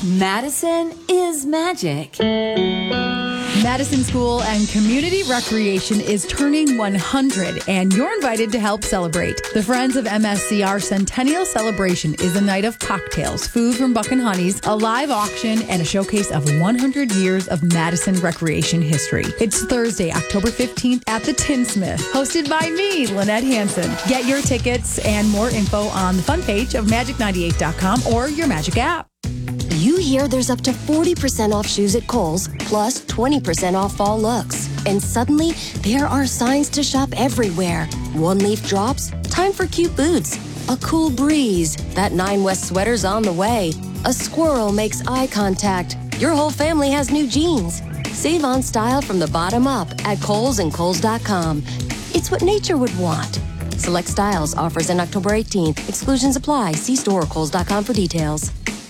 Madison is magic. Madison School and Community Recreation is turning 100, and you're invited to help celebrate. The Friends of MSCR Centennial Celebration is a night of cocktails, food from Buck and Honey's, a live auction, and a showcase of 100 years of Madison recreation history. It's Thursday, October 15th at the Tinsmith, hosted by me, Lynette Hansen. Get your tickets and more info on the fun page of magic98.com or your Magic app. You hear there's up to 40% off shoes at Kohl's, plus 20% off fall looks. And suddenly, there are signs to shop everywhere. One leaf drops, time for cute boots. A cool breeze, that 9 West sweater's on the way. A squirrel makes eye contact. Your whole family has new jeans. Save on style from the bottom up at Kohl's and Kohl's.com. It's what nature would want. Select styles, offers in October 18th. Exclusions apply. See store or Kohl's.com for details.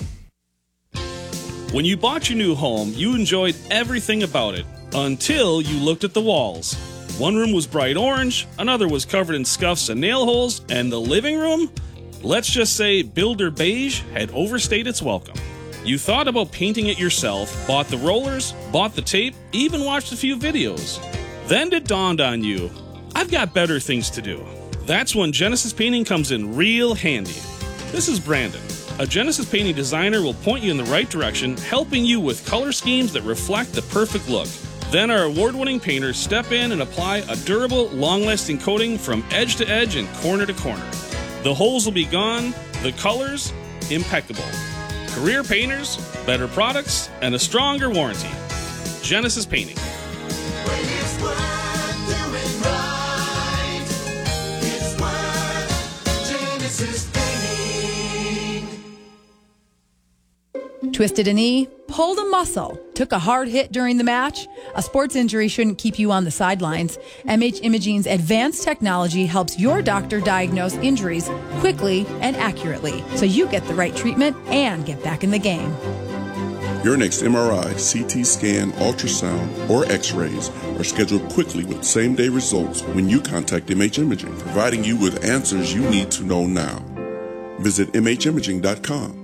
When you bought your new home, you enjoyed everything about it until you looked at the walls. One room was bright orange, another was covered in scuffs and nail holes, and the living room, let's just say Builder Beige had overstayed its welcome. You thought about painting it yourself, bought the rollers, bought the tape, even watched a few videos. Then it dawned on you, I've got better things to do. That's when Genesis Painting comes in real handy. This is Brandon. A Genesis Painting designer will point you in the right direction, helping you with color schemes that reflect the perfect look. Then our award-winning painters step in and apply a durable, long-lasting coating from edge to edge and corner to corner. The holes will be gone, the colors impeccable. Career painters, better products, and a stronger warranty. Genesis Painting. Twisted a knee, pulled a muscle, took a hard hit during the match. A sports injury shouldn't keep you on the sidelines. MH Imaging's advanced technology helps your doctor diagnose injuries quickly and accurately, so you get the right treatment and get back in the game. Your next MRI, CT scan, ultrasound, or X-rays are scheduled quickly with same-day results when you contact MH Imaging, providing you with answers you need to know now. Visit MHimaging.com.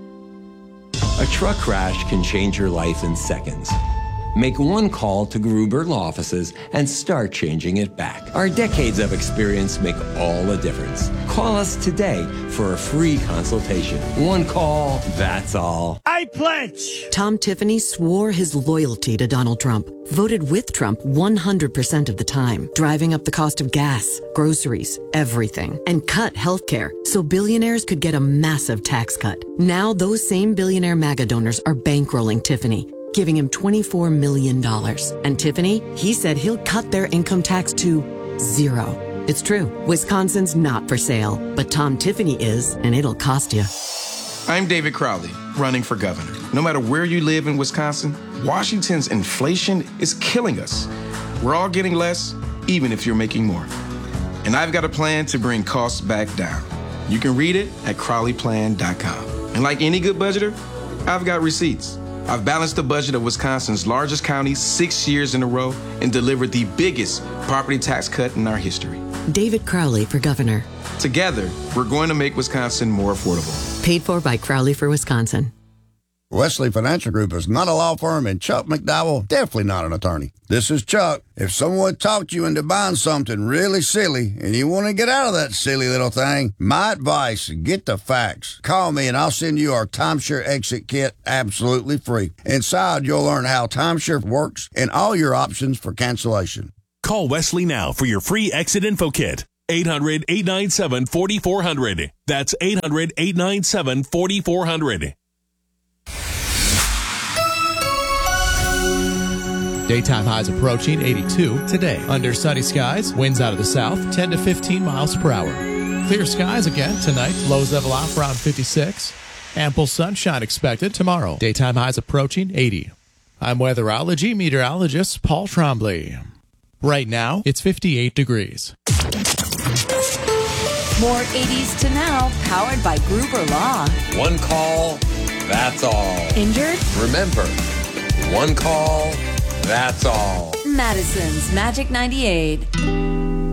A truck crash can change your life in seconds. Make one call to Gruber Law Offices and start changing it back. Our decades of experience make all the difference. Call us today for a free consultation. One call, that's all. I pledge! Tom Tiffany swore his loyalty to Donald Trump, voted with Trump 100% of the time, driving up the cost of gas, groceries, everything, and cut health care so billionaires could get a massive tax cut. Now those same billionaire MAGA donors are bankrolling Tiffany, giving him $24 million. And Tiffany, he said he'll cut their income tax to 0. It's true. Wisconsin's not for sale, but Tom Tiffany is, and it'll cost you. I'm David Crowley, running for governor. No matter where you live in Wisconsin, Washington's inflation is killing us. We're all getting less, even if you're making more. And I've got a plan to bring costs back down. You can read it at crowleyplan.com. And like any good budgeter, I've got receipts. I've balanced the budget of Wisconsin's largest county 6 years in a row and delivered the biggest property tax cut in our history. David Crowley for governor. Together, we're going to make Wisconsin more affordable. Paid for by Crowley for Wisconsin. Wesley Financial Group is not a law firm, and Chuck McDowell definitely not an attorney. This is Chuck. If someone talked you into buying something really silly and you want to get out of that silly little thing, my advice, get the facts. Call me and I'll send you our timeshare exit kit absolutely free. Inside, you'll learn how timeshare works and all your options for cancellation. Call Wesley now for your free exit info kit. 800-897-4400. That's 800-897-4400. Daytime highs approaching 82 today. Under sunny skies, winds out of the south 10 to 15 miles per hour. Clear skies again tonight. Lows level off around 56. Ample sunshine expected tomorrow. Daytime highs approaching 80. I'm weatherology meteorologist Paul Trombley. Right now, it's 58 degrees. More 80s to now, powered by Gruber Law. One call, that's all. Injured? Remember, one call, that's all. Madison's Magic 98.